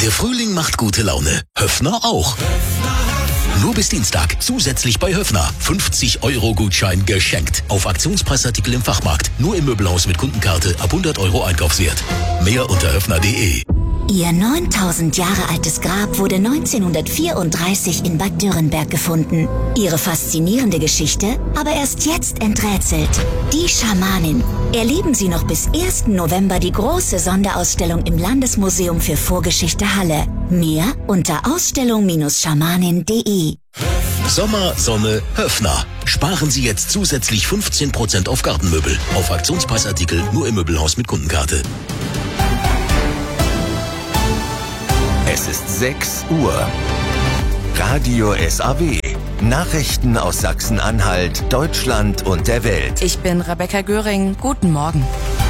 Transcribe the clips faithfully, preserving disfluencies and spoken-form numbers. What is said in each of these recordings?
Der Frühling macht gute Laune. Höffner auch. Nur bis Dienstag zusätzlich bei Höffner fünfzig Euro Gutschein geschenkt. Auf Aktionspreisartikel im Fachmarkt. Nur im Möbelhaus mit Kundenkarte ab hundert Euro Einkaufswert. Mehr unter höffner punkt de. Ihr neuntausend Jahre altes Grab wurde neunzehnhundertvierunddreißig in Bad Dürrenberg gefunden. Ihre faszinierende Geschichte aber erst jetzt enträtselt. Die Schamanin. Erleben Sie noch bis ersten November die große Sonderausstellung im Landesmuseum für Vorgeschichte Halle. Mehr unter ausstellung schamanin punkt de. Sommer, Sonne, Höffner. Sparen Sie jetzt zusätzlich fünfzehn Prozent auf Gartenmöbel. Auf Aktionspreisartikel nur im Möbelhaus mit Kundenkarte. Es ist sechs Uhr. Radio S A W. Nachrichten aus Sachsen-Anhalt, Deutschland und der Welt. Ich bin Rebecca Göring. Guten Morgen.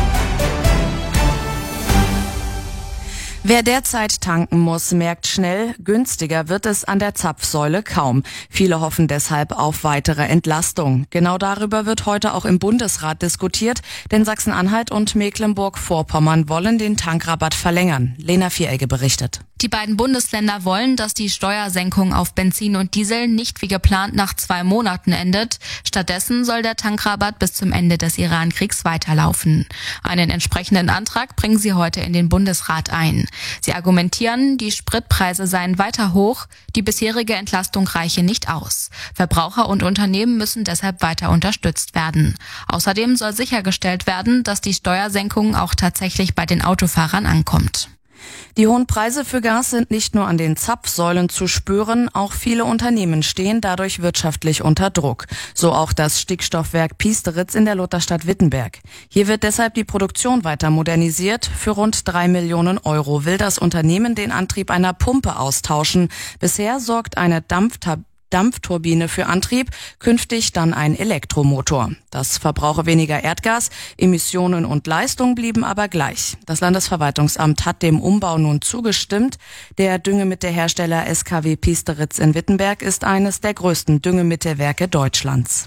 Wer derzeit tanken muss, merkt schnell, günstiger wird es an der Zapfsäule kaum. Viele hoffen deshalb auf weitere Entlastung. Genau darüber wird heute auch im Bundesrat diskutiert, denn Sachsen-Anhalt und Mecklenburg-Vorpommern wollen den Tankrabatt verlängern. Lena Vieregge berichtet. Die beiden Bundesländer wollen, dass die Steuersenkung auf Benzin und Diesel nicht wie geplant nach zwei Monaten endet. Stattdessen soll der Tankrabatt bis zum Ende des Iran-Kriegs weiterlaufen. Einen entsprechenden Antrag bringen sie heute in den Bundesrat ein. Sie argumentieren, die Spritpreise seien weiter hoch, die bisherige Entlastung reiche nicht aus. Verbraucher und Unternehmen müssen deshalb weiter unterstützt werden. Außerdem soll sichergestellt werden, dass die Steuersenkung auch tatsächlich bei den Autofahrern ankommt. Die hohen Preise für Gas sind nicht nur an den Zapfsäulen zu spüren, auch viele Unternehmen stehen dadurch wirtschaftlich unter Druck. So auch das Stickstoffwerk Piesteritz in der Lutherstadt Wittenberg. Hier wird deshalb die Produktion weiter modernisiert. Für rund drei Millionen Euro will das Unternehmen den Antrieb einer Pumpe austauschen. Bisher sorgt eine Dampftab- Dampfturbine für Antrieb, künftig dann ein Elektromotor. Das verbrauche weniger Erdgas, Emissionen und Leistung blieben aber gleich. Das Landesverwaltungsamt hat dem Umbau nun zugestimmt. Der Düngemittelhersteller S K W Piesteritz in Wittenberg ist eines der größten Düngemittelwerke Deutschlands.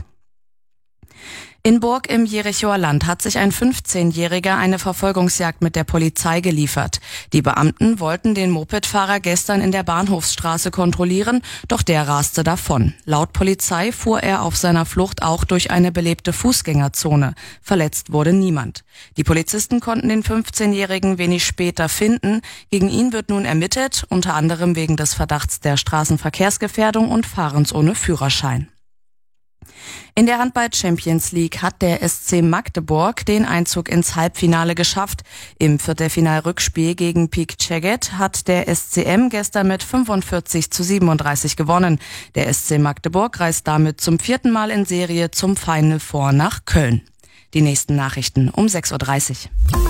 In Burg im Jerichoer Land hat sich ein fünfzehnjähriger eine Verfolgungsjagd mit der Polizei geliefert. Die Beamten wollten den Mopedfahrer gestern in der Bahnhofsstraße kontrollieren, doch der raste davon. Laut Polizei fuhr er auf seiner Flucht auch durch eine belebte Fußgängerzone. Verletzt wurde niemand. Die Polizisten konnten den fünfzehnjährigen wenig später finden. Gegen ihn wird nun ermittelt, unter anderem wegen des Verdachts der Straßenverkehrsgefährdung und Fahrens ohne Führerschein. In der Handball-Champions League hat der S C Magdeburg den Einzug ins Halbfinale geschafft. Im Viertelfinal-Rückspiel gegen Pick Szeged hat der S C M gestern mit fünfundvierzig zu siebenunddreißig gewonnen. Der S C Magdeburg reist damit zum vierten Mal in Serie zum Final Four nach Köln. Die nächsten Nachrichten um sechs Uhr dreißig.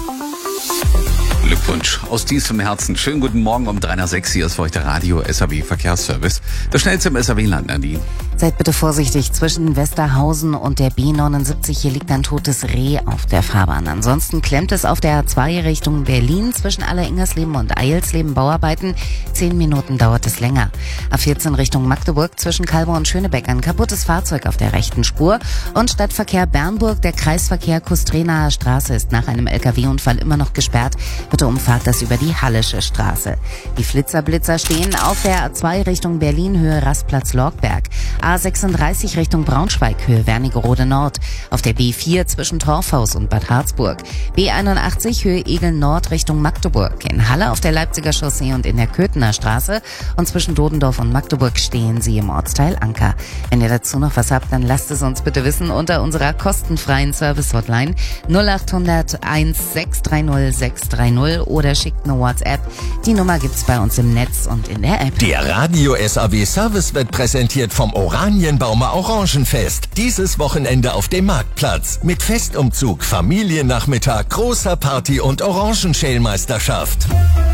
Glückwunsch aus tiefstem Herzen. Schönen guten Morgen um drei nach sechs. Hier ist für euch der Radio S A W Verkehrsservice. Das schnellste im S A W-Land, Nadine. Seid bitte vorsichtig. Zwischen Westerhausen und der B neunundsiebzig, hier liegt ein totes Reh auf der Fahrbahn. Ansonsten klemmt es auf der A zwei Richtung Berlin zwischen Aller-Ingersleben und Eilsleben Bauarbeiten. Zehn Minuten dauert es länger. A vierzehn Richtung Magdeburg zwischen Kalbe und Schönebeck ein kaputtes Fahrzeug auf der rechten Spur. Und Stadtverkehr Bernburg, der Kreisverkehr Kustrenaer Straße ist nach einem L K W-Unfall immer noch gesperrt. Bitte umfahrt das über die Hallische Straße. Die Flitzerblitzer stehen auf der A zwei Richtung Berlin, Höhe Rastplatz Lorgberg. A sechsunddreißig Richtung Braunschweig, Höhe Wernigerode Nord. Auf der B vier zwischen Torfhaus und Bad Harzburg. B einundachtzig Höhe Egel Nord Richtung Magdeburg. In Halle auf der Leipziger Chaussee und in der Köthener Straße. Und zwischen Dodendorf und Magdeburg stehen Sie im Ortsteil Anker. Wenn ihr dazu noch was habt, dann lasst es uns bitte wissen unter unserer kostenfreien Service-Hotline null acht hundert eins sechs drei null sechs drei null oder schickt eine WhatsApp. Die Nummer gibt's bei uns im Netz und in der App. Der Radio S A W Service wird präsentiert vom Oranienbaumer Orangenfest. Dieses Wochenende auf dem Marktplatz. Mit Festumzug, Familiennachmittag, großer Party und Orangenschälmeisterschaft.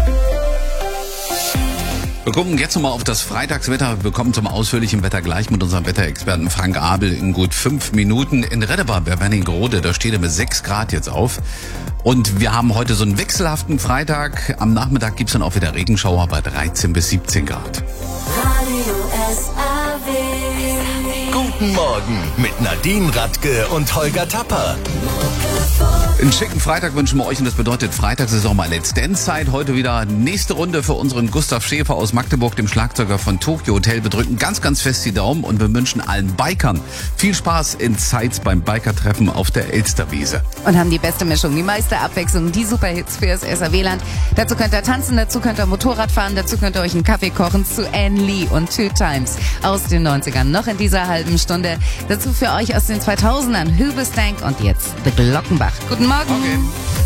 Wir gucken jetzt nochmal auf das Freitagswetter. Wir kommen zum ausführlichen Wetter gleich mit unserem Wetterexperten Frank Abel in gut fünf Minuten. In Reddebar bei Wernigerode, da steht er mit sechs Grad jetzt auf. Und wir haben heute so einen wechselhaften Freitag. Am Nachmittag gibt's dann auch wieder Regenschauer bei dreizehn bis siebzehn Grad. Radio S A W. Gut Guten Morgen mit Nadine Radke und Holger Tapper. Einen schicken Freitag wünschen wir euch und das bedeutet, freitags ist auch mal Let's Dance Zeit. Heute wieder nächste Runde für unseren Gustav Schäfer aus Magdeburg, dem Schlagzeuger von Tokyo Hotel. Wir drücken ganz, ganz fest die Daumen und wir wünschen allen Bikern viel Spaß in Zeitz beim Bikertreffen auf der Elsterwiese. Und haben die beste Mischung, die meiste Abwechslung, die Superhits für das S R W-Land. Dazu könnt ihr tanzen, dazu könnt ihr Motorrad fahren, dazu könnt ihr euch einen Kaffee kochen zu Anne Lee und Two Times aus den neunzigern. Noch in dieser halben Stunde. Dazu für euch aus den zweitausendern Hoobastank und jetzt The Glockenbach. Guten Morgen. Okay.